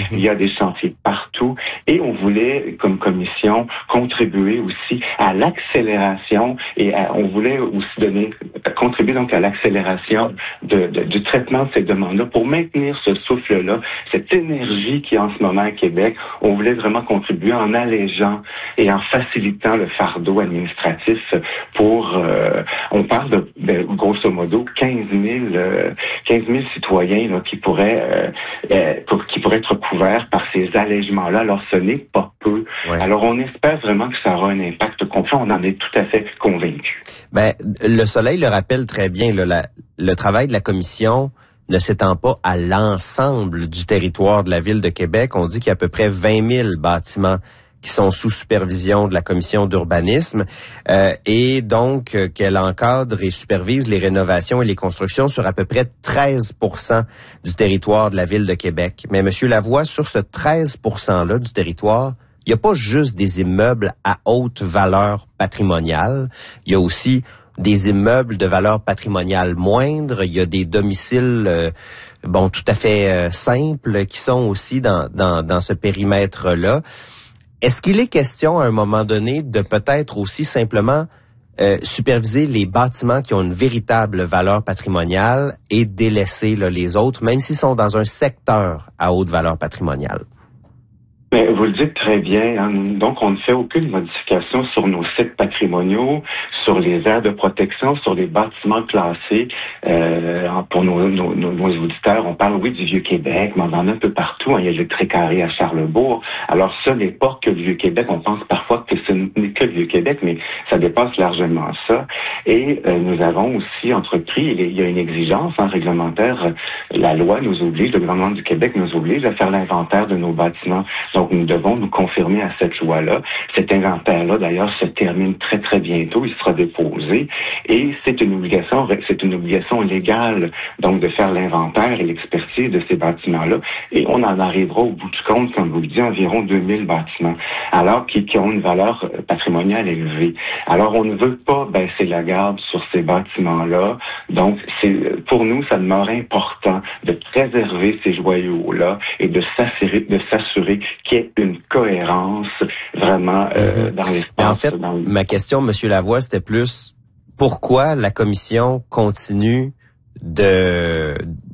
Il y a des chantiers partout et on voulait, comme commission, contribuer aussi à l'accélération et on voulait aussi contribuer donc à l'accélération du traitement de ces demandes-là pour maintenir ce souffle-là, cette énergie qui est en ce moment à Québec. On voulait vraiment contribuer en allégeant et en facilitant le fardeau administratif pour, on parle de grosso modo 15 000 citoyens là, qui pourraient être couverts par ces allègements-là. Alors, ce n'est pas peu. Ouais. Alors, on espère vraiment que ça aura un impact concret. On en est tout à fait convaincus. Ben, le Soleil le rappelle très bien. Le travail de la commission ne s'étend pas à l'ensemble du territoire de la Ville de Québec. On dit qu'il y a à peu près 20 000 bâtiments qui sont sous supervision de la commission d'urbanisme et donc qu'elle encadre et supervise les rénovations et les constructions sur à peu près 13% du territoire de la Ville de Québec. Mais Monsieur Lavoie, sur ce 13%-là du territoire, il n'y a pas juste des immeubles à haute valeur patrimoniale, il y a aussi des immeubles de valeur patrimoniale moindre, il y a des domiciles tout à fait simples qui sont aussi dans ce périmètre-là. Est-ce qu'il est question à un moment donné de peut-être aussi simplement superviser les bâtiments qui ont une véritable valeur patrimoniale et délaisser les autres, même s'ils sont dans un secteur à haute valeur patrimoniale? Mais vous le dites très bien. Hein? Donc, on ne fait aucune modification sur nos sites patrimoniaux, sur les aires de protection, sur les bâtiments classés. Pour nos auditeurs, on parle, oui, du Vieux-Québec, mais on en a un peu partout. Hein. Il y a le Trécarré à Charlebourg. Alors, ce n'est pas que le Vieux-Québec. On pense parfois que ce n'est que le Vieux-Québec, mais ça dépasse largement ça. Et nous avons aussi entrepris, il y a une exigence réglementaire. La loi nous oblige, le gouvernement du Québec nous oblige à faire l'inventaire de nos bâtiments. Donc, nous devons nous confirmer à cette loi-là. Cet inventaire-là, d'ailleurs, se termine très, très bientôt. Il sera déposé. Et c'est une obligation légale, donc, de faire l'inventaire et l'expertise de ces bâtiments-là. Et on en arrivera au bout du compte, comme vous le dites, environ 2000 bâtiments, alors qui ont une valeur patrimoniale élevée. Alors, on ne veut pas baisser la garde sur ces bâtiments-là. Donc, pour nous, ça demeure important de préserver ces joyaux-là et de s'assurer qu'il y ait une cohérence vraiment dans l'espace. Mais en fait, ma question, Monsieur Lavoie, c'était plus pourquoi la commission continue de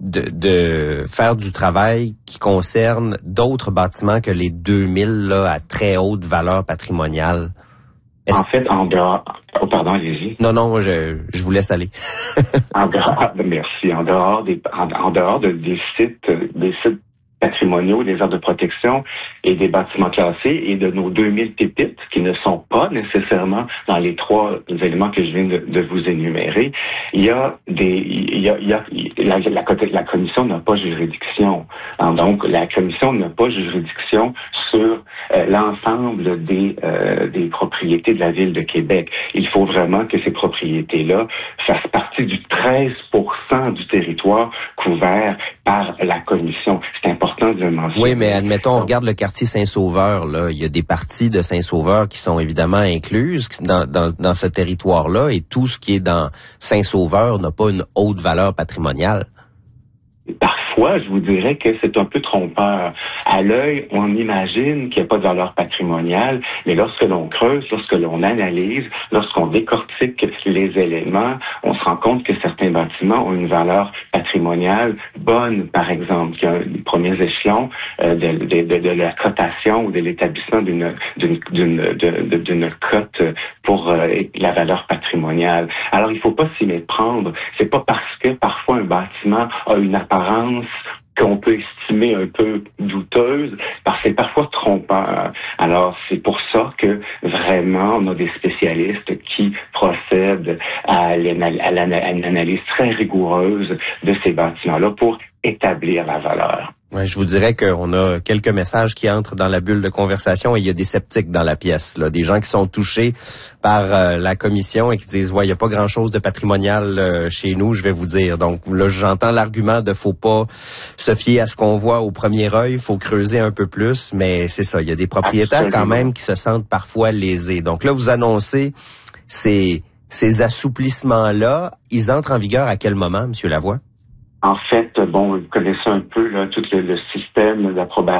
faire du travail qui concerne d'autres bâtiments que les 2000 là à très haute valeur patrimoniale? En fait, en dehors... Oh, pardon, allez-y. Non, je vous laisse aller. Merci. En dehors des sites patrimoniaux, des aires de protection et des bâtiments classés et de nos 2000 pépites qui ne sont pas nécessairement dans les trois éléments que je viens de vous énumérer. La commission n'a pas juridiction. Donc, la commission n'a pas juridiction sur l'ensemble des propriétés de la Ville de Québec. Il faut vraiment que ces propriétés-là fassent partie du 13% du territoire couvert par la commission. C'est important de le mentionner. Oui, mais admettons, on regarde le quartier Saint-Sauveur, là. Il y a des parties de Saint-Sauveur qui sont évidemment incluses dans ce territoire-là et tout ce qui est dans Saint-Sauveur n'a pas une haute valeur patrimoniale. Parfois, je vous dirais que c'est un peu trompeur. À l'œil, on imagine qu'il n'y a pas de valeur patrimoniale, mais lorsque l'on creuse, lorsque l'on analyse, lorsqu'on décortique les éléments, on se rend compte que certains bâtiments ont une valeur patrimoniale bonne, par exemple, qu'il y a les premiers échelons de la cotation ou de l'établissement d'une cote pour la valeur patrimoniale. Alors, il ne faut pas s'y méprendre. C'est pas parce que parfois un bâtiment a une apparence qu'on peut estimer un peu douteuse, parce que c'est parfois trompeur. Alors, c'est pour ça que vraiment, on a des spécialistes qui procèdent à une analyse très rigoureuse de ces bâtiments-là pour établir la valeur. Ouais, je vous dirais qu'on a quelques messages qui entrent dans la bulle de conversation et il y a des sceptiques dans la pièce, là, des gens qui sont touchés par la commission et qui disent ouais, il y a pas grand-chose de patrimonial chez nous, je vais vous dire. Donc là, j'entends l'argument de faut pas se fier à ce qu'on voit au premier œil, faut creuser un peu plus, mais c'est ça, il y a des propriétaires quand même qui se sentent parfois lésés. Donc là, vous annoncez ces assouplissements-là, ils entrent en vigueur à quel moment, Monsieur Lavoie? En fait, vous connaissez un peu là, tout le système d'approbation